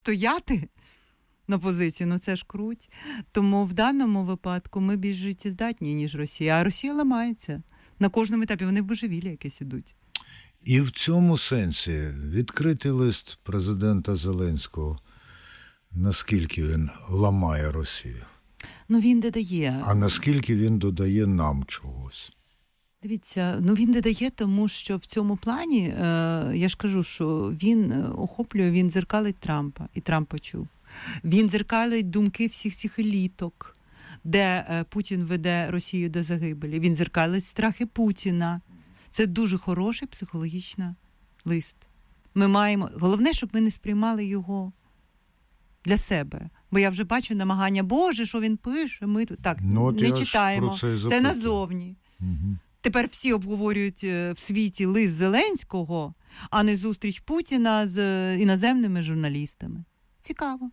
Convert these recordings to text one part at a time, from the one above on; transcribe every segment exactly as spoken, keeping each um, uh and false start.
стояти на позиції, ну це ж круть. Тому в даному випадку ми більш життєздатні, ніж Росія. А Росія ламається. На кожному етапі вони в божевілля якесь ідуть. І в цьому сенсі відкритий лист президента Зеленського, наскільки він ламає Росію? Ну він додає. А наскільки він додає нам чогось? Дивіться, ну він додає, тому що в цьому плані, е, я ж кажу, що він охоплює, він дзеркалить Трампа, і Трамп почув. Він дзеркалить думки всіх цих еліток, де е, Путін веде Росію до загибелі. Він дзеркалить страхи Путіна. Це дуже хороший психологічний лист. Ми маємо, головне, щоб ми не сприймали його для себе. Бо я вже бачу намагання, Боже, що він пише, ми тут так ну, не читаємо. Це, це назовні. Угу. Тепер всі обговорюють в світі лист Зеленського, а не зустріч Путіна з іноземними журналістами. Цікаво.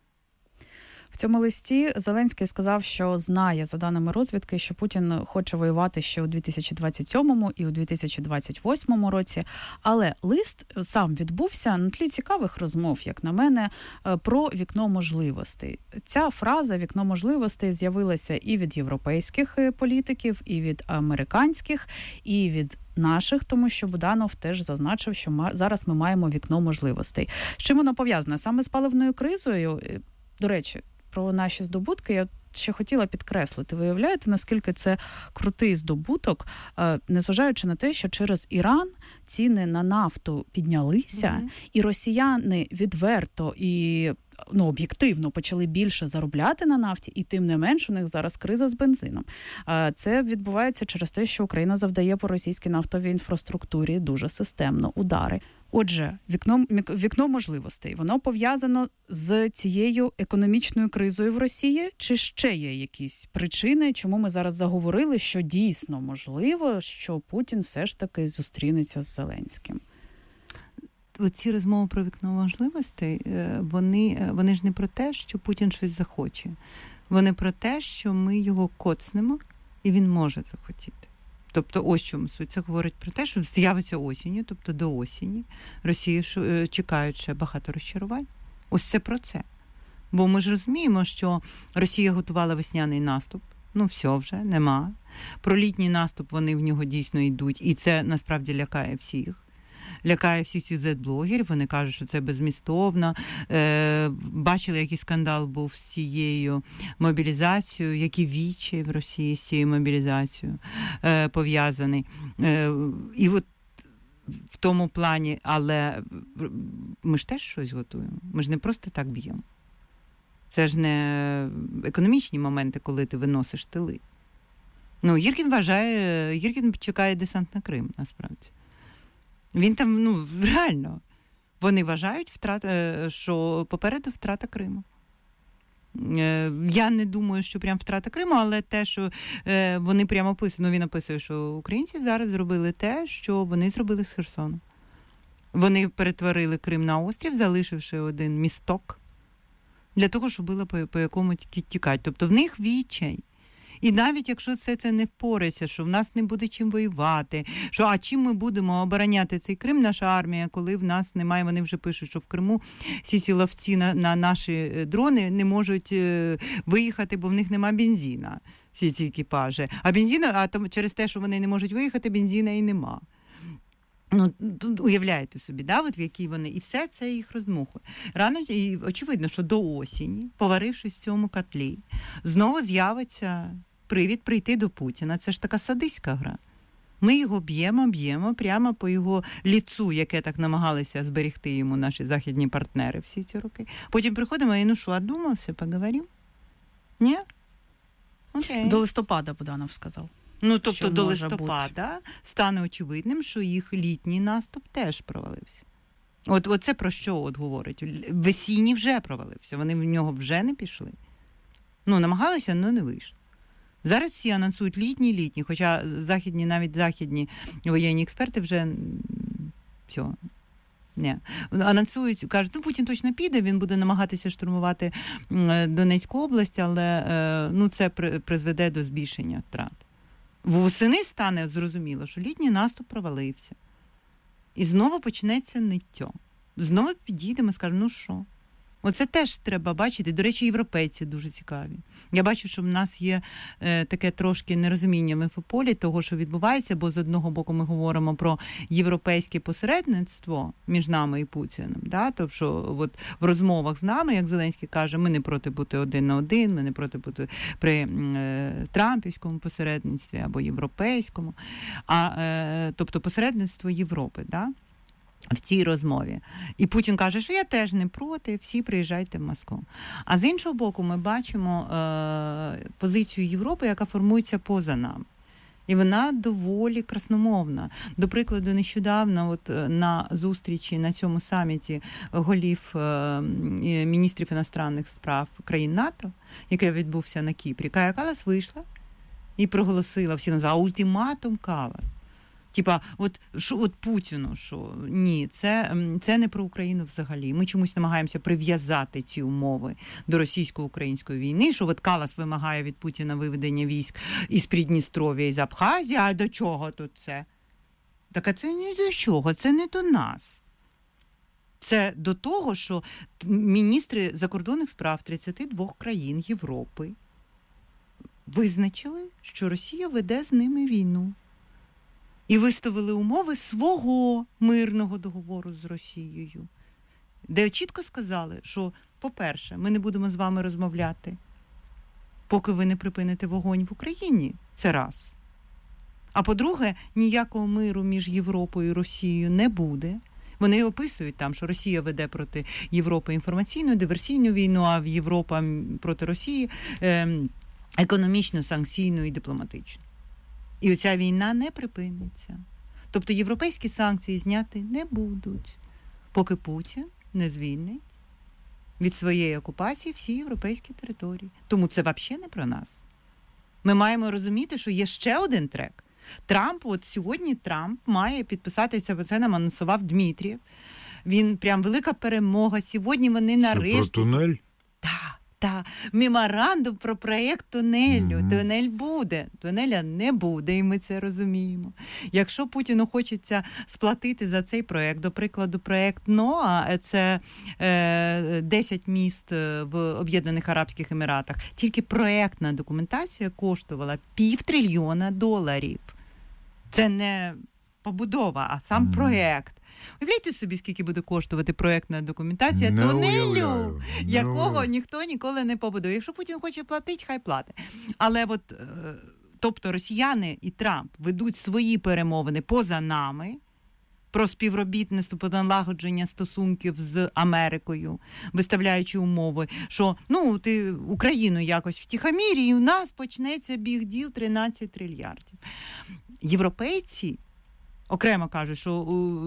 В цьому листі Зеленський сказав, що знає, за даними розвідки, що Путін хоче воювати ще у дві тисячі двадцять сьомому і у дві тисячі двадцять восьмому році. Але лист сам відбувся на тлі цікавих розмов, як на мене, про вікно можливостей. Ця фраза «вікно можливостей» з'явилася і від європейських політиків, і від американських, і від наших, тому що Буданов теж зазначив, що ми, зараз ми маємо вікно можливостей. З чим воно пов'язане? Саме з паливною кризою. До речі, про наші здобутки я ще хотіла підкреслити. Виявляєте, наскільки це крутий здобуток, незважаючи на те, що через Іран ціни на нафту піднялися, mm-hmm. і росіяни відверто і ну, об'єктивно почали більше заробляти на нафті, і тим не менш у них зараз криза з бензином. Це відбувається через те, що Україна завдає по російській нафтовій інфраструктурі дуже системно удари. Отже, вікно, вікно можливостей, воно пов'язано з цією економічною кризою в Росії? Чи ще є якісь причини, чому ми зараз заговорили, що дійсно можливо, що Путін все ж таки зустрінеться з Зеленським? Ці розмови про вікно можливостей, вони, вони ж не про те, що Путін щось захоче. Вони про те, що ми його коцнемо, і він може захотіти. Тобто ось чому суть. Це говорить про те, що з'явиться осінню, тобто до осені Росії чекають ще багато розчарувань. Ось це про це. Бо ми ж розуміємо, що Росія готувала весняний наступ. Ну, все вже, нема. Про літній наступ вони в нього дійсно йдуть. І це насправді лякає всіх. Лякає всіх цих зет-блогерів, вони кажуть, що це беззмістовно. Е, бачили, який скандал був з цією мобілізацією, які вічі в Росії з цією мобілізацією е, пов'язаний. Е, і от в тому плані, але ми ж теж щось готуємо. Ми ж не просто так б'ємо. Це ж не економічні моменти, коли ти виносиш тили. Ну, Гіркін вважає, Гіркін чекає десант на Крим, насправді. Він там, ну, реально, вони вважають, втрата, що попереду втрата Криму. Я не думаю, що прям втрата Криму, але те, що вони прямо описують, ну, він описує, що українці зараз зробили те, що вони зробили з Херсоном. Вони перетворили Крим на острів, залишивши один місток, для того, щоб було по, по якому тікати. Тобто в них відчай. І навіть якщо це, це не впорається, що в нас не буде чим воювати, що а чим ми будемо обороняти цей Крим, наша армія, коли в нас немає, вони вже пишуть, що в Криму всі ці ловці на, на наші дрони не можуть е, виїхати, бо в них немає бензина, всі ці екіпажі. А бензина, а там через те, що вони не можуть виїхати, бензина і нема. Ну, уявляєте собі, да, от в якій вони, і все це їх роздмухує. Рано, і очевидно, що до осені, поварившись в цьому котлі, знову з'явиться привід прийти до Путіна. Це ж така садистська гра. Ми його б'ємо, б'ємо прямо по його ліцу, яке так намагалися зберегти йому наші західні партнери всі ці роки. Потім приходимо і, ну що, одумався, поговоримо? Ні? Окей. До листопада, Буданов сказав. Ну, тобто до листопада бути. Стане очевидним, що їх літній наступ теж провалився. От, от це про що от говорить? Весінній вже провалився, вони в нього вже не пішли. Ну, намагалися, але не вийшло. Зараз всі анонсують літній-літній, хоча західні, навіть західні воєнні експерти вже все, не. Анонсують, кажуть, ну, Путін точно піде, він буде намагатися штурмувати Донецьку область, але ну, це призведе до збільшення втрат. Восени стане зрозуміло, що літній наступ провалився. І знову почнеться ниття. Знову підійдемо і скажемо, ну що? Оце теж треба бачити. До речі, європейці дуже цікаві. Я бачу, що в нас є е, таке трошки нерозуміння в інфополі того, що відбувається, бо з одного боку ми говоримо про європейське посередництво між нами і Путіним. Да? Тобто, що от в розмовах з нами, як Зеленський каже, ми не проти бути один на один, ми не проти бути при е, трампівському посередництві або європейському, а е, тобто посередництво Європи, да? В цій розмові. І Путін каже, що я теж не проти, всі приїжджайте в Москву. А з іншого боку, ми бачимо е, позицію Європи, яка формується поза нами. І вона доволі красномовна. До прикладу, нещодавно от, на зустрічі на цьому саміті голів е, міністрів іностранних справ країн НАТО, який відбувся на Кіпрі, Кая Каллас вийшла і проголосила, всі назвали ультиматум Каллас. Типа, от, шо, от Путіну, що ні, це, це не про Україну взагалі. Ми чомусь намагаємося прив'язати ці умови до російсько-української війни, що от Каллас вимагає від Путіна виведення військ із Придністров'я, із Абхазії, а до чого тут це? Так, а це не до чого, це не до нас. Це до того, що міністри закордонних справ тридцяти двох країн Європи визначили, що Росія веде з ними війну. І виставили умови свого мирного договору з Росією, де чітко сказали, що, по-перше, ми не будемо з вами розмовляти, поки ви не припините вогонь в Україні. Це раз. А по-друге, ніякого миру між Європою і Росією не буде. Вони описують там, що Росія веде проти Європи інформаційну, диверсійну війну, а в Європа проти Росії е- економічну, санкційну і дипломатичну. І оця війна не припиниться. Тобто європейські санкції зняти не будуть, поки Путін не звільнить від своєї окупації всі європейські території. Тому це взагалі не про нас. Ми маємо розуміти, що є ще один трек. Трамп, от сьогодні Трамп має підписатися, бо це нам анонсував Дмитрієв. Він прям велика перемога. Сьогодні вони нарешті... Це про тунель? Так. Та меморандум про проєкт тунелю. Mm-hmm. Тунель буде, тунеля не буде, і ми це розуміємо. Якщо Путіну хочеться сплатити за цей проєкт, до прикладу, проєкт НОА, це е, десять міст в Об'єднаних Арабських Еміратах, тільки проєктна документація коштувала півтрильйона доларів. Це не побудова, а сам mm-hmm. проєкт. Уявляйте собі, скільки буде коштувати проєктна документація не тунелю, уявляю. якого не... ніхто ніколи не побудує. Якщо Путін хоче платити, хай платить. Але от, тобто росіяни і Трамп ведуть свої перемовини поза нами про співробітництво, про налагодження стосунків з Америкою, виставляючи умови, що, ну, ти Україну якось втихомірі, і у нас почнеться бігділ тринадцять трильярдів. Європейці окремо кажуть, що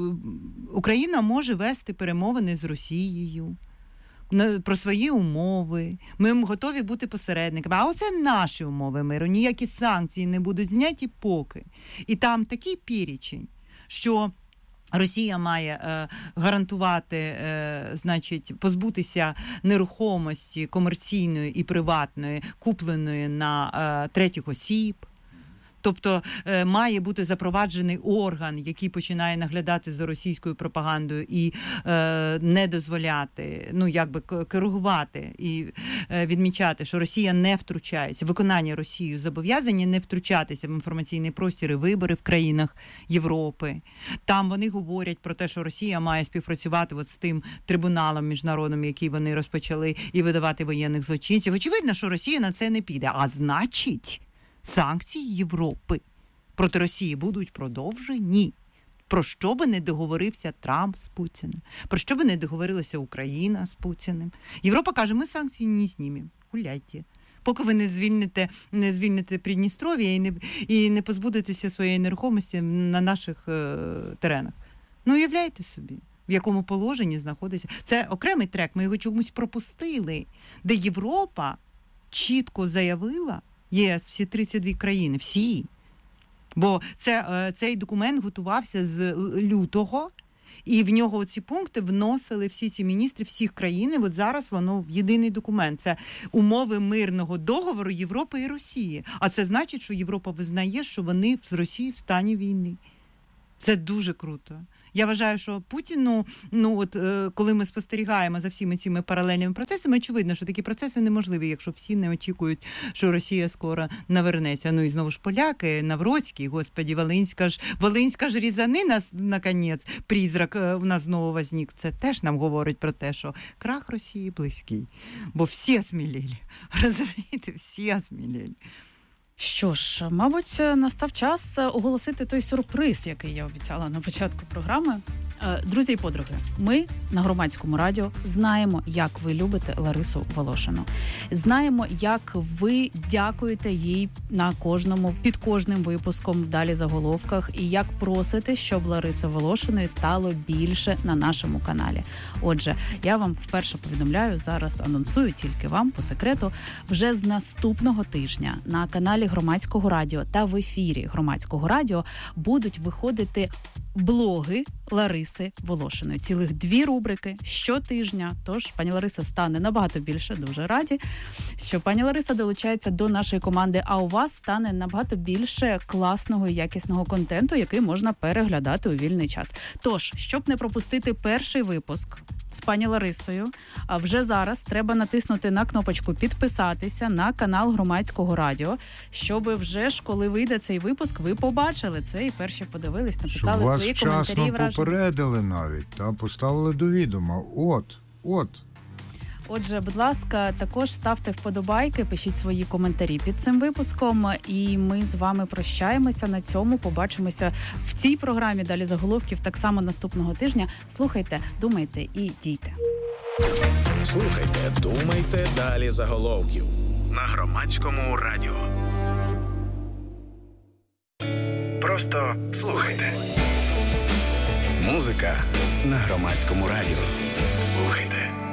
Україна може вести перемовини з Росією про свої умови. Ми готові бути посередниками. А оце наші умови миру. Ніякі санкції не будуть зняті поки. І там такий перечень, що Росія має е, гарантувати, е, значить, позбутися нерухомості комерційної і приватної, купленої на е, третіх осіб. Тобто е, має бути запроваджений орган, який починає наглядати за російською пропагандою і е, не дозволяти, ну, якби коригувати і е, відмічати, що Росія не втручається, виконання Росією зобов'язання не втручатися в інформаційний простір і вибори в країнах Європи. Там вони говорять про те, що Росія має співпрацювати от з тим трибуналом міжнародним, який вони розпочали, і видавати воєнних злочинців. Очевидно, що Росія на це не піде. А значить, санкції Європи проти Росії будуть продовжені. Про що би не договорився Трамп з Путіним? Про що би не договорилася Україна з Путіним? Європа каже, ми санкції не знімемо. Гуляйте. Поки ви не звільните, не звільните Придністров'я і не, і не позбудетеся своєї нерухомості на наших е, теренах. Ну, уявляйте собі, в якому положенні знаходиться. Це окремий трек, ми його чомусь пропустили, де Європа чітко заявила, ЄС, всі тридцять дві країни, всі. Бо це, цей документ готувався з лютого, і в нього ці пункти вносили всі ці міністри всіх країн, і от зараз воно в єдиний документ. Це умови мирного договору Європи і Росії. А це значить, що Європа визнає, що вони з Росією в стані війни. Це дуже круто. Я вважаю, що Путіну, ну от коли ми спостерігаємо за всіми цими паралельними процесами, очевидно, що такі процеси неможливі, якщо всі не очікують, що Росія скоро навернеться. Ну і знову ж поляки, Навроцький, господі, Волинська ж, Волинська ж різанина, наконець, призрак в нас знову возник. Це теж нам говорить про те, що крах Росії близький. Бо всі осміліли. Розумієте, всі осміліли. Що ж, мабуть, настав час оголосити той сюрприз, який я обіцяла на початку програми. Друзі і подруги, ми на Громадському радіо знаємо, як ви любите Ларису Волошину. Знаємо, як ви дякуєте їй на кожному, під кожним випуском в «Далі заголовках» і як просите, щоб Лариси Волошиної стало більше на нашому каналі. Отже, я вам вперше повідомляю, зараз анонсую тільки вам по секрету, вже з наступного тижня на каналі Громадського радіо та в ефірі Громадського радіо будуть виходити блоги Лариси Волошиної. Цілих дві рубрики щотижня. Тож пані Лариса стане набагато більше. Дуже раді, що пані Лариса долучається до нашої команди, а у вас стане набагато більше класного і якісного контенту, який можна переглядати у вільний час. Тож, щоб не пропустити перший випуск з пані Ларисою, а вже зараз треба натиснути на кнопочку «Підписатися» на канал Громадського радіо, щоб вже ж, коли вийде цей випуск, ви побачили це і перші подивились, написали щоб свої коментарі і враження. Попередили навіть, та поставили до відома. От, от. Отже, будь ласка, також ставте вподобайки, пишіть свої коментарі під цим випуском, і ми з вами прощаємося на цьому. Побачимося в цій програмі «Далі заголовків» так само наступного тижня. Слухайте, думайте і дійте. Слухайте, думайте, «Далі заголовків» на Громадському радіо. Просто слухайте. Музика на Громадському радіо. Слухайте.